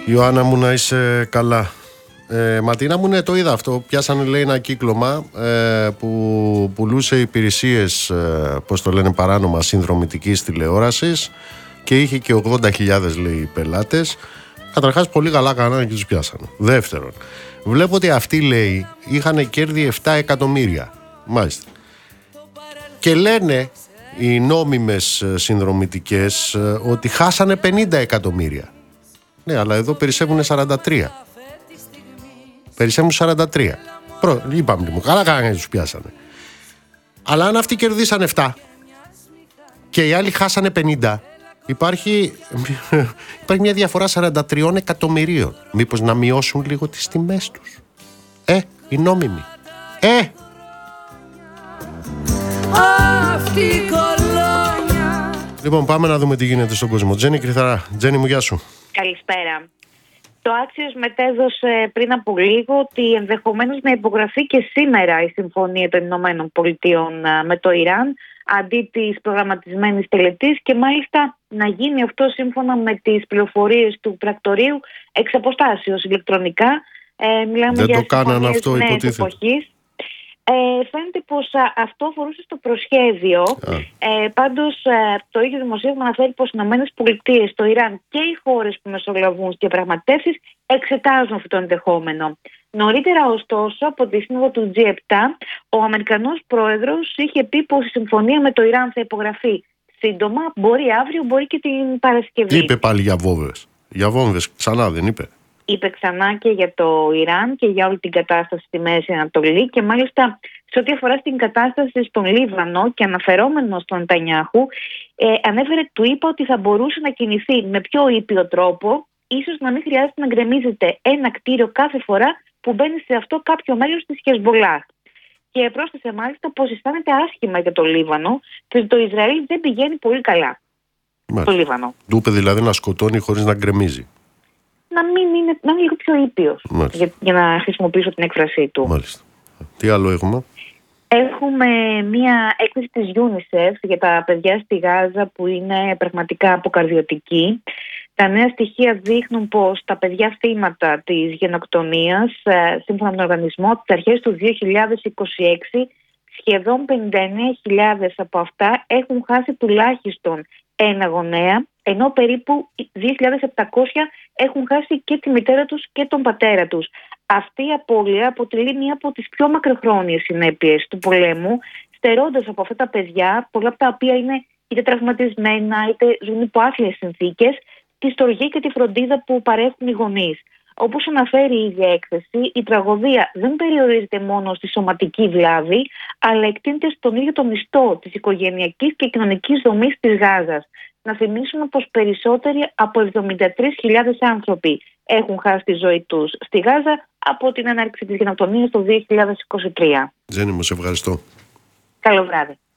Ιωάννα μου, να είσαι καλά. Ματίνα μου, ναι, το είδα αυτό. Πιάσανε, λέει, ένα κύκλωμα που πουλούσε υπηρεσίες, πώς το λένε, παράνομα συνδρομητικής τηλεόρασης και είχε και 80.000, λέει, πελάτες. Καταρχάς, πολύ καλά κάνανε και τους πιάσανε. Δεύτερον, βλέπω ότι αυτοί, λέει, είχαν κέρδη 7 εκατομμύρια. Μάλιστα. Και λένε οι νόμιμες συνδρομητικές ότι χάσανε 50 εκατομμύρια. Ναι, αλλά εδώ περισσεύουν 43. Περισσεύουν 43. Είπαμε μου, καλά κάνανε, τους πιάσανε. Αλλά αν αυτοί κερδίσαν 7 και οι άλλοι χάσανε 50, υπάρχει μια διαφορά 43 εκατομμυρίων. Μήπως να μειώσουν λίγο τις τιμές τους? Οι νόμιμοι. Αυτή η κολόνια. Λοιπόν, πάμε να δούμε τι γίνεται στον κόσμο. Τζέννη Κρυθαρά. Τζέννη μου, γεια σου. Καλησπέρα. Το Axios μετέδωσε πριν από λίγο ότι ενδεχομένως να υπογραφεί και σήμερα η Συμφωνία των Ηνωμένων Πολιτειών με το Ιράν αντί της προγραμματισμένης τελετής και μάλιστα να γίνει αυτό σύμφωνα με τις πληροφορίες του πρακτορείου εξ αποστάσεως ηλεκτρονικά. Μιλάμε Δεν για το κάνανε αυτό, υποτίθεται. Εποχής. Φαίνεται πως αυτό αφορούσε στο προσχέδιο. Πάντως το ίδιο δημοσίευμα αναφέρει πως οι ΗΠΑ, το Ιράν και οι χώρες που μεσολαβούν στις διαπραγματεύσεις εξετάζουν αυτό το ενδεχόμενο. Νωρίτερα, ωστόσο, από τη σύνοδο του G7, ο Αμερικανός πρόεδρος είχε πει πως η συμφωνία με το Ιράν θα υπογραφεί σύντομα, μπορεί αύριο, μπορεί και την Παρασκευή. Είπε πάλι για βόμβες. Για βόμβες ξανά δεν είπε? Είπε ξανά και για το Ιράν και για όλη την κατάσταση στη Μέση Ανατολή και μάλιστα σε ό,τι αφορά στην κατάσταση στον Λίβανο και αναφερόμενο στον Νετανιάχου, ανέφερε, του είπα ότι θα μπορούσε να κινηθεί με πιο ήπιο τρόπο, ίσως να μην χρειάζεται να γκρεμίζεται ένα κτίριο κάθε φορά που μπαίνει σε αυτό κάποιο μέλος της Χεσμολάχ. Και πρόσθεσε μάλιστα πως αισθάνεται άσχημα για το Λίβανο και ότι το Ισραήλ δεν πηγαίνει πολύ καλά. Το Λίβανο. Του είπε δηλαδή να σκοτώνει χωρίς να γκρεμίζει. Να είναι λίγο πιο ήπιος, για να χρησιμοποιήσω την έκφρασή του. Μάλιστα. Τι άλλο έχουμε? Έχουμε μία έκθεση της UNICEF για τα παιδιά στη Γάζα που είναι πραγματικά αποκαρδιωτική. Τα νέα στοιχεία δείχνουν πως τα παιδιά θύματα της γενοκτονίας, σύμφωνα με τον οργανισμό, τις αρχές του 2026, σχεδόν 59.000 από αυτά έχουν χάσει τουλάχιστον ένα γονέα, ενώ περίπου 2.700 έχουν χάσει και τη μητέρα τους και τον πατέρα τους. Αυτή η απώλεια αποτελεί μία από τις πιο μακροχρόνιες συνέπειες του πολέμου, στερώντας από αυτά τα παιδιά, πολλά από τα οποία είναι είτε τραυματισμένα είτε ζουν υπό άθλιες συνθήκες, τη στοργή και τη φροντίδα που παρέχουν οι γονείς. Όπως αναφέρει η ίδια έκθεση, η τραγωδία δεν περιορίζεται μόνο στη σωματική βλάβη, αλλά εκτείνεται στον ίδιο το μισθό της οικογενειακής και κοινωνικής δομής της Γάζας. Να θυμίσουμε πως περισσότεροι από 73.000 άνθρωποι έχουν χάσει τη ζωή τους στη Γάζα από την έναρξη της γενοκτονίας το 2023. Τζέννη μου, σε ευχαριστώ. Καλό βράδυ.